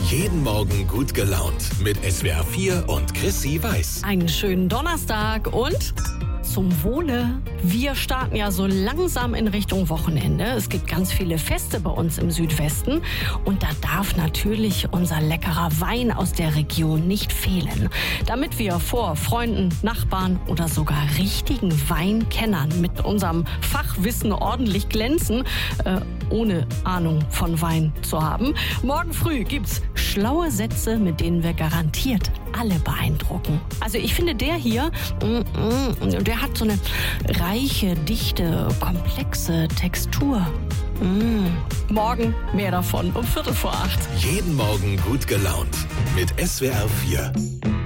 Jeden Morgen gut gelaunt mit SWR 4 und Chrissy Weiß. Einen schönen Donnerstag und zum Wohle. Wir starten ja so langsam in Richtung Wochenende. Es gibt ganz viele Feste bei uns im Südwesten. Und da darf natürlich unser leckerer Wein aus der Region nicht fehlen. Damit wir vor Freunden, Nachbarn oder sogar richtigen Weinkennern mit unserem Fachwissen ordentlich glänzen, ohne Ahnung von Wein zu haben. Morgen früh gibt's schlaue Sätze, mit denen wir garantiert alle beeindrucken. Also ich finde, der hier, der hat so eine reiche, dichte, komplexe Textur. Morgen mehr davon um 7:45. Jeden Morgen gut gelaunt mit SWR 4.